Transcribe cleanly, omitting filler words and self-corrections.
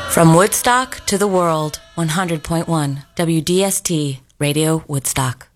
From Woodstock to the world, 100.1 WDST Radio Woodstock.